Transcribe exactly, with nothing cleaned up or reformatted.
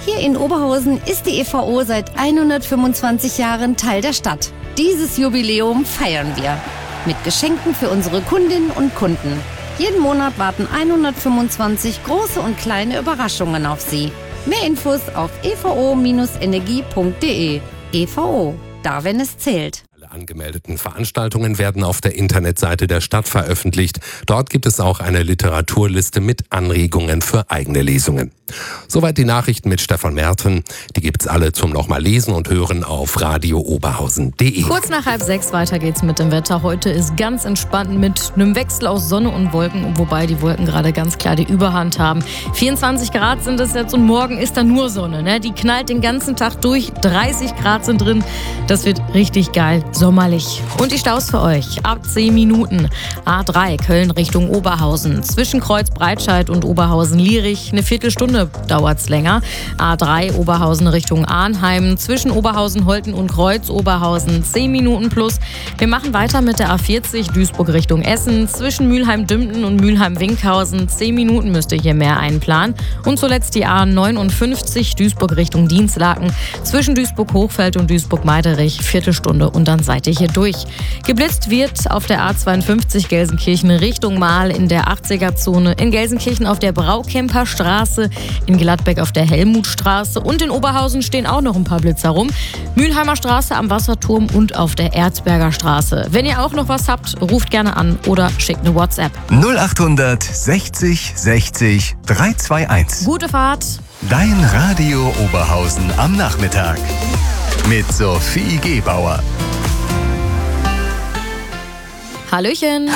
Hier in Oberhausen ist die E V O seit hundertfünfundzwanzig Jahren Teil der Stadt. Dieses Jubiläum feiern wir mit Geschenken für unsere Kundinnen und Kunden. Jeden Monat warten hundertfünfundzwanzig große und kleine Überraschungen auf Sie. Mehr Infos auf e v o Bindestrich energie punkt de. E V O, da wenn es zählt. Alle angemeldeten Veranstaltungen werden auf der Internetseite der Stadt veröffentlicht. Dort gibt es auch eine Literaturliste mit Anregungen für eigene Lesungen. Soweit die Nachrichten mit Stefan Merten. Die gibt's alle zum nochmal lesen und hören auf radio oberhausen punkt de. Kurz nach halb sechs weiter geht's mit dem Wetter. Heute ist ganz entspannt mit einem Wechsel aus Sonne und Wolken, wobei die Wolken gerade ganz klar die Überhand haben. vierundzwanzig Grad sind es jetzt und morgen ist da nur Sonne. Ne? Die knallt den ganzen Tag durch. dreißig Grad sind drin. Das wird richtig geil, sommerlich. Und die Staus für euch ab zehn Minuten. A drei Köln Richtung Oberhausen. Zwischen Kreuz Breitscheid und Oberhausen-Lierich eine Viertelstunde dauert's länger. A drei Oberhausen Richtung Arnheim. Zwischen Oberhausen-Holten und Kreuz Oberhausen zehn Minuten plus. Wir machen weiter mit der A vierzig Duisburg Richtung Essen. Zwischen Mülheim-Dümpten und Mülheim-Winkhausen zehn Minuten müsst ihr hier mehr einplanen. Und zuletzt die A neunundfünfzig Duisburg Richtung Dienstlaken. Zwischen Duisburg-Hochfeld und Duisburg-Meiderich Viertelstunde und dann seid ihr hier durch. Geblitzt wird auf der A zweiundfünfzig Gelsenkirchen Richtung Mahl in der achtziger-Zone. In Gelsenkirchen auf der Braukemper Straße. In Gladbeck auf der Helmutstraße und in Oberhausen stehen auch noch ein paar Blitzer rum. Mülheimer Straße am Wasserturm und auf der Erzberger Straße. Wenn ihr auch noch was habt, ruft gerne an oder schickt eine WhatsApp. null achthundert sechzig sechzig dreihundertzweiundundzwanzig. Gute Fahrt. Dein Radio Oberhausen am Nachmittag. Mit Sophie Gebauer. Hallöchen.